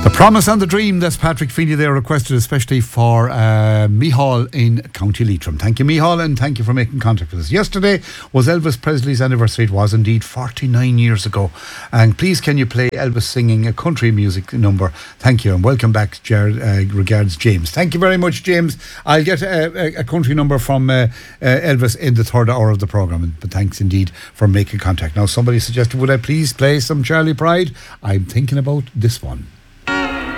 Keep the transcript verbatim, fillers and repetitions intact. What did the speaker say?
The Promise and the Dream, that's Patrick Feeney there, requested especially for uh, Mihal in County Leitrim. Thank you, Mihal, and thank you for making contact with us. Yesterday was Elvis Presley's anniversary. It was indeed forty-nine years ago. And please can you play Elvis singing a country music number? Thank you, and welcome back, Jared, uh, regards, James. Thank you very much, James. I'll get a, a, a country number from uh, uh, Elvis in the third hour of the programme, but thanks indeed for making contact. Now, somebody suggested, would I please play some Charlie Pride? I'm thinking about this one.